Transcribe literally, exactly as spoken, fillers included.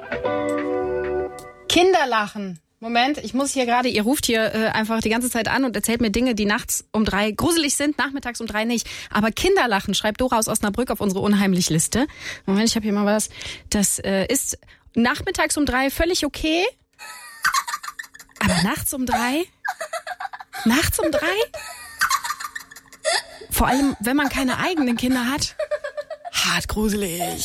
Kinderlachen. Moment, ich muss hier gerade, ihr ruft hier äh, einfach die ganze Zeit an und erzählt mir Dinge, die nachts um drei gruselig sind, nachmittags um drei nicht. Aber Kinderlachen, schreibt Dora aus Osnabrück auf unsere Unheimlich-Liste. Moment, ich habe hier mal was. Das äh, ist nachmittags um drei völlig okay. Aber nachts um drei? Nachts um drei? Vor allem, wenn man keine eigenen Kinder hat. Hart gruselig.